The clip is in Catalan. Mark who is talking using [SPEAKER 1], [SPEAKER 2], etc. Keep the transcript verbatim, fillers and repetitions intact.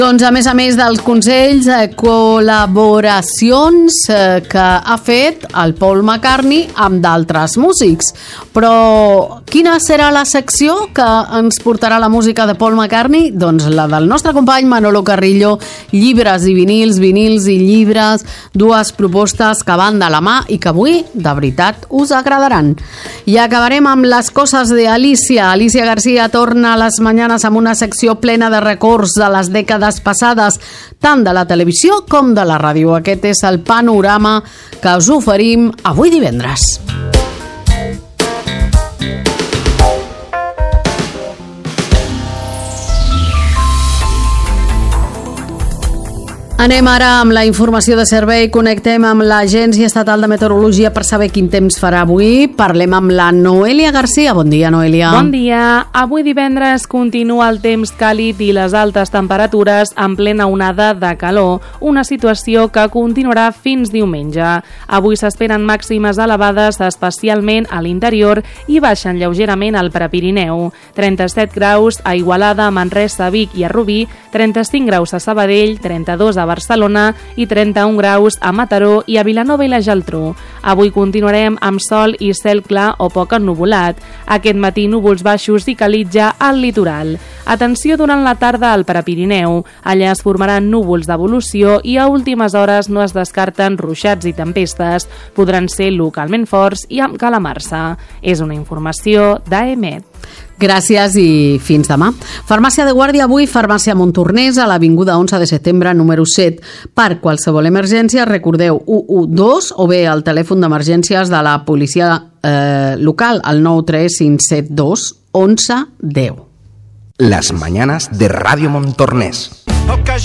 [SPEAKER 1] Doncs a més a més dels consells, eh, col·laboracions eh, que ha fet el Paul McCartney amb d'altres músics. Però quina serà la secció que ens portarà la música de Paul McCartney? Doncs la del nostre company Manolo Carrillo, llibres i vinils, vinils i llibres, dues propostes que van de la mà i que avui, de veritat, us agradaran. I acabarem amb les coses de Alicia. Alicia García torna a les mañanes amb una secció plena de records de les dècades passades, tant de la televisió com de la ràdio. Aquest és el panorama que us oferim avui divendres. Anem ara amb la informació de servei. Connectem amb l'Agència Estatal de Meteorologia per saber quin temps farà avui. Parlem amb la Noelia García. Bon dia, Noelia.
[SPEAKER 2] Bon dia. Avui divendres continua el temps càlid i les altes temperatures en plena onada de calor, una situació que continuarà fins diumenge. Avui s'esperen màximes elevades, especialment a l'interior, i baixen lleugerament al Prepirineu. trenta-set graus a Igualada, Manresa, Vic i a Rubí, trenta-cinc graus a Sabadell, trenta-dos a Barcelona i trenta-un graus a Mataró i a Vilanova i la Geltrú. Avui continuarem amb sol i cel clar o poc ennuvolat. Aquest matí núvols baixos i calitja al litoral. Atenció durant la tarda al Prepirineu. Allà es formaran núvols d'evolució i a últimes hores no es descarten ruixats i tempestes. Podran ser localment forts i amb calamarsa. És una informació d'A E M E T.
[SPEAKER 1] Gràcies i fins demà. Farmàcia de Guàrdia avui, farmàcia Montornès, a l'avinguda onze de setembre, número set. Per qualsevol emergència, recordeu u u dos o bé el telèfon d'emergències de la policia eh, local, al nou tres cinc set dos onze deu.
[SPEAKER 3] Las mañanas de Radio Montornès.